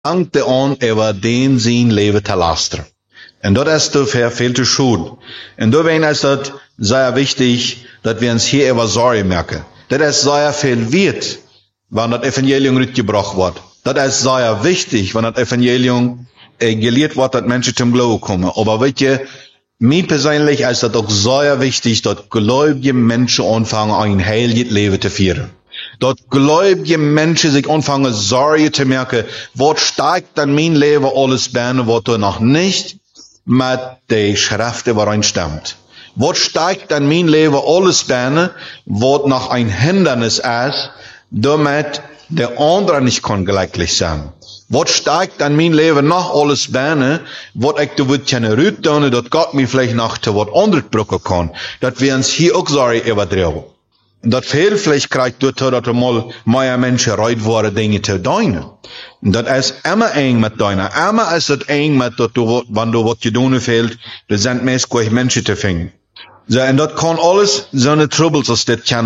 fangt er an, über den sein Leben te lasteren. En dat is te veel te schoon. En daarom is dat zeer wichtig, dat we ons hier über Sorge merken. Dat is zeer veel wert, wanneer het Evangelium uitgebracht wordt. Dat is zeer wichtig, wanneer het Evangelium geleerd wordt, dat mensen zum Glauben komen. Aber weet je, mir persönlich ist das auch sehr wichtig, dass gläubige Menschen anfangen, ein heiliges Leben zu führen. Dass gläubige Menschen sich anfangen, Sorge zu merken, was steigt an mein Leben alles bei, was da noch nicht mit der Schrift übereinstimmt. Was steigt an mein Leben alles bei, was noch ein Hindernis ist, damit der andere nicht kann glücklich sein. Was steigt an mein Leben noch alles bei, was ich da wird keine Rüte tun, dass Gott mir vielleicht noch zu was anderes brücken kann. Dass wir uns hier auch Sorge überdrehen. Und das viel vielleicht kriegt dazu, dass mal mehr Menschen reit waren, Dinge zu tun. Und das ist immer eng mit deiner. Immer ist das eng mit, dass du, wenn du was zu tun fehlt, das sind meist Menschen zu finden. So, und das kann alles so eine Troubles, als das kann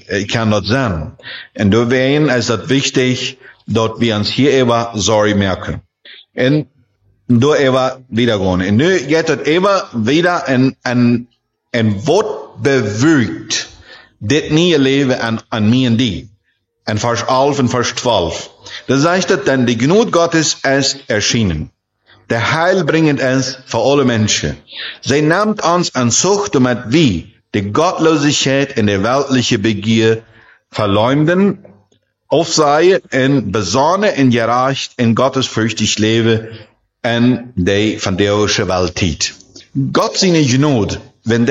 das sein. Und deswegen ist das wichtig, dass wir uns hier über Sorge merken. Und da über wieder gehen. Und nu geht das über wieder in was bewirkt das neue Leben an mir und die. In Vers 11 und Vers 12. Da sagt es, denn die Gnade Gottes ist erschienen. Der Heilbringend ist für alle Menschen. Sie nimmt uns an Zucht, damit wir die Gottlosigkeit und die weltliche Begier verleumden, aufsehen und besonnen und gerecht in gottesfürchtig leben in die von der Welt tiet. Gott seine Gnade, wenn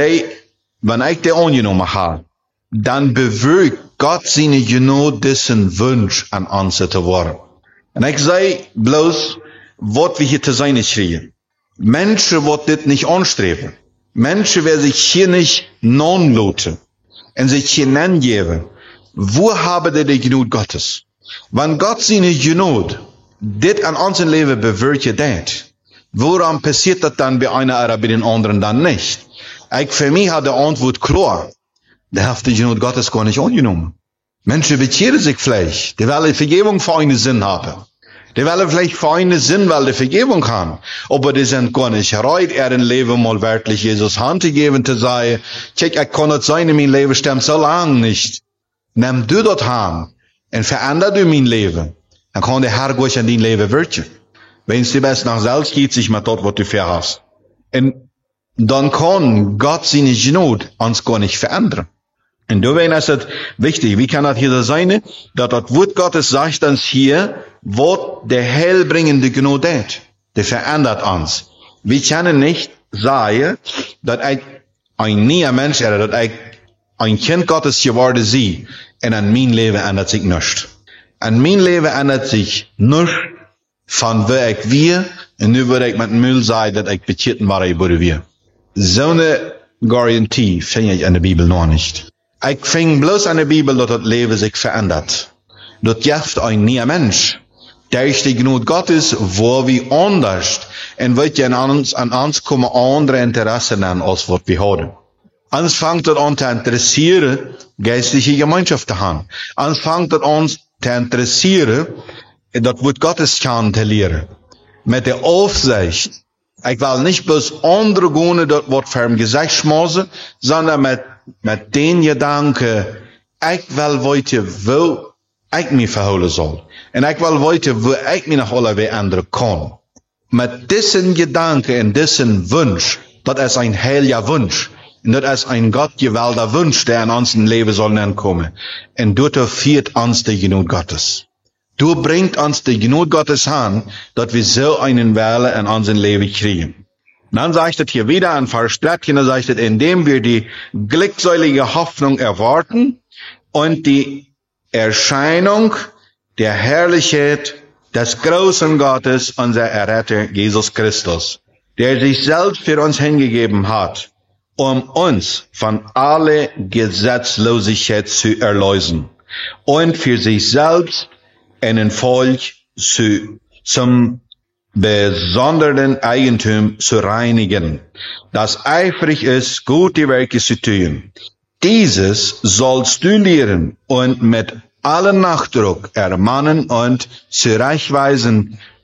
ich die angenommen habe, dann bewirkt Gott seine Gnade diesen Wunsch an uns zu werden. Und ich sage bloß, was wir hier zu sein kriegen. Menschen, die das nicht anstreben. Menschen, die sich hier nicht non-loten und sich hier nennen, wo haben die Gnade Gottes? Wenn Gott seine Gnade das an unserem Leben bewirkt, woran passiert das dann bei einer oder bei den anderen dann nicht? Ich für mich hat die Antwort klar. Der hat die Gnade Gottes gar nicht angenommen. Menschen bekehren sich vielleicht. Die wollen Vergebung für einen Sinn haben. Die wollen vielleicht für einen Sinn, weil die Vergebung haben. Aber die sind gar nicht bereit, ihren Leben mal wirklich Jesus Hand zu geben, zu sagen, check, ich kann nicht sein, mein Leben stimmt so lange nicht. Nimm du das an und veränder du mein Leben. Dann kann der Herr gut an dein Leben wirken. Wenn es dir best nach selbst geht, sich mit dort, was du verhast. Und dann kann Gott seine Gnade uns gar nicht verändern. Und deswegen ist es wichtig, wie kann das hier so sein, dass das Wort Gottes sagt uns hier, was der heilbringende Gnade ist. Der verändert uns. Wir können nicht sagen, dass ich ein neuer Mensch oder dass ich ein Kind Gottes geworden bin, und an mein Leben ändert sich nichts. An mein Leben ändert sich nichts, von wer ich wir, und nur würde ich mit dem Müll sagen, dass ich betreten war, ich wurde wir. So eine Garantie finde ich in der Bibel noch nicht. Ich finde bloß an der Bibel, dass das Leben sich verändert. Das gibt ein neuer Mensch. Der ist die Gnade Gottes, wo wir anders, und wird ja an uns kommen andere Interessen an, als was wir haben. Uns fängt es an zu interessieren, geistliche Gemeinschaft zu haben. Uns fängt es an zu interessieren, das Wort Gottes kennenzulernen. Mit der Aufsicht, ich will nicht bloß andere gehen, das Wort für ein Gesicht schmusen, sondern mit den Gedanken, ich will weiter, wo ich mich verholen soll. Und ich will weiter, wo ich mich noch alle ändern kann. Mit diesen Gedanken und diesen Wunsch, das ist ein heiliger Wunsch. Und das ist ein gottgewählter Wunsch, der in unserem Leben soll kommen. Und dort führt uns die Gnade Gottes. Du bringt uns die Gnade Gottes an, dass wir so einen Welle in unserem Leben kriegen. Und dann sagt es hier wieder an Vers 13, da sagt es, indem wir die glückselige Hoffnung erwarten und die Erscheinung der Herrlichkeit des großen Gottes, unser Erretter Jesus Christus, der sich selbst für uns hingegeben hat, um uns von aller Gesetzlosigkeit zu erlösen und für sich selbst einen Volk zum besonderen Eigentum zu reinigen, das eifrig ist, gute Werke zu tun. Dieses sollst du lehren und mit allem Nachdruck ermahnen und zurechtweisen,